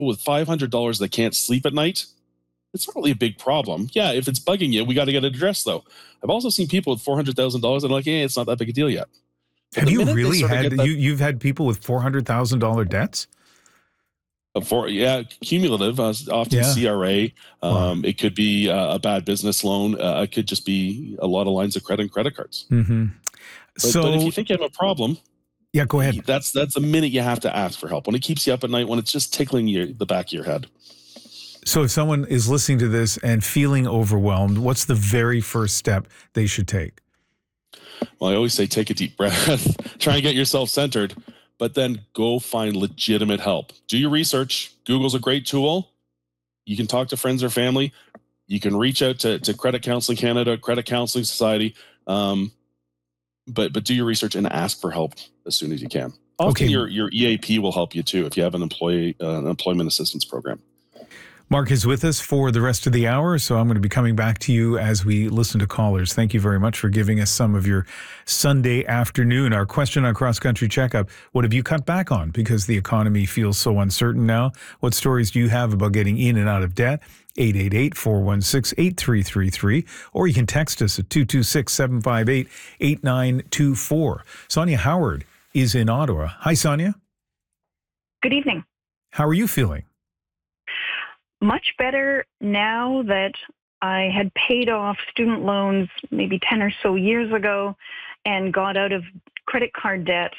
with $500 that can't sleep at night, it's not really a big problem. Yeah, if it's bugging you, we got to get it addressed, though. I've also seen people with $400,000 and like, hey, it's not that big a deal yet. Have you really had you've had people with $400,000 debts? Cumulative, often CRA. Wow. It could be a bad business loan. It could just be a lot of lines of credit and credit cards. Mm-hmm. But if you think you have a problem, yeah, go ahead. That's the minute you have to ask for help. When it keeps you up at night, when it's just tickling the back of your head. So if someone is listening to this and feeling overwhelmed, what's the very first step they should take? Well, I always say take a deep breath, try and get yourself centered, but then go find legitimate help. Do your research. Google's a great tool. You can talk to friends or family. You can reach out to Credit Counseling Canada, Credit Counseling Society, but do your research and ask for help as soon as you can. Often your EAP will help you too if you have an employment assistance program. Mark is with us for the rest of the hour, so I'm going to be coming back to you as we listen to callers. Thank you very much for giving us some of your Sunday afternoon. Our question on Cross Country Checkup, what have you cut back on because the economy feels so uncertain now? What stories do you have about getting in and out of debt? 888-416-8333, or you can text us at 226-758-8924. Sonia Howard is in Ottawa. Hi, Sonia. Good evening. How are you feeling? Much better now that I had paid off student loans maybe 10 or so years ago and got out of credit card debt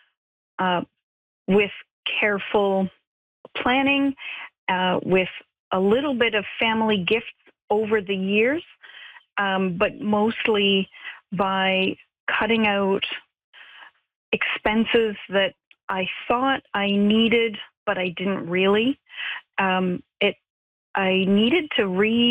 with careful planning, with a little bit of family gifts over the years, but mostly by cutting out expenses that I thought I needed, but I didn't really. I needed to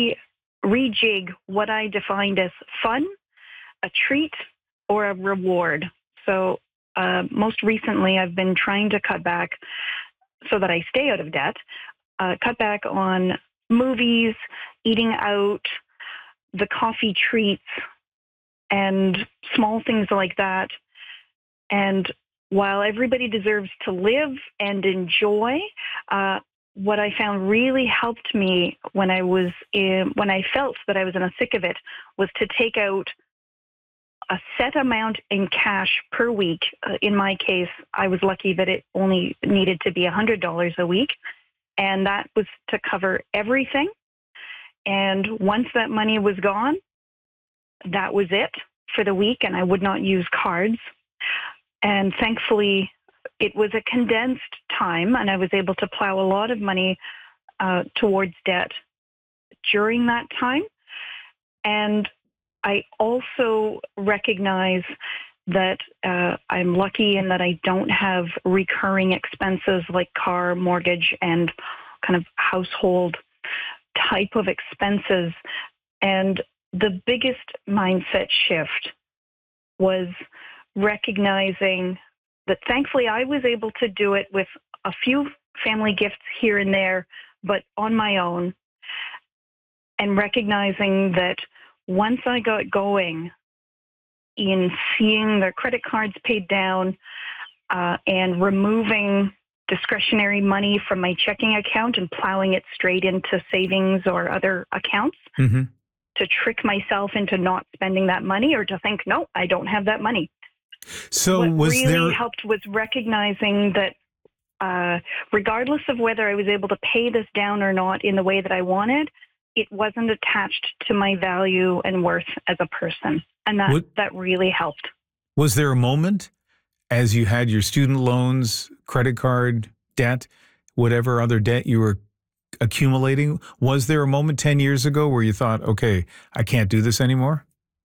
rejig what I defined as fun, a treat, or a reward. So most recently, I've been trying to cut back so that I stay out of debt, cut back on movies, eating out, the coffee treats, and small things like that. And while everybody deserves to live and enjoy, what I found really helped me when I felt that I was in the thick of it was to take out a set amount in cash per week. In my case, I was lucky that it only needed to be $100 a week, and that was to cover everything. And once that money was gone, that was it for the week, and I would not use cards. And thankfully, it was a condensed time, and I was able to plow a lot of money towards debt during that time. And I also recognize that I'm lucky in that I don't have recurring expenses like car, mortgage, and kind of household type of expenses. And the biggest mindset shift was recognizing that thankfully I was able to do it with a few family gifts here and there, but on my own, and recognizing that once I got going in seeing the credit cards paid down and removing discretionary money from my checking account and plowing it straight into savings or other accounts to trick myself into not spending that money or to think, no, I don't have that money. So what really helped was recognizing that regardless of whether I was able to pay this down or not in the way that I wanted, it wasn't attached to my value and worth as a person. And that really helped. Was there a moment as you had your student loans, credit card debt, whatever other debt you were accumulating, was there a moment 10 years ago where you thought, okay, I can't do this anymore?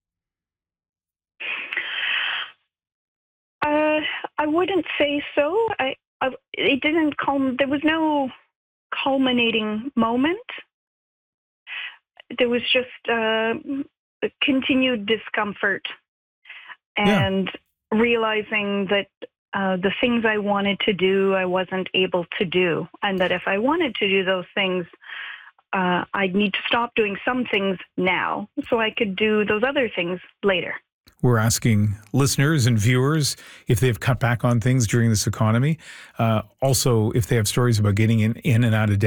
I wouldn't say so. It didn't there was no culminating moment. There was just continued discomfort and realizing that the things I wanted to do, I wasn't able to do. And that if I wanted to do those things, I'd need to stop doing some things now so I could do those other things later. We're asking listeners and viewers if they've cut back on things during this economy. Also, if they have stories about getting in and out of debt.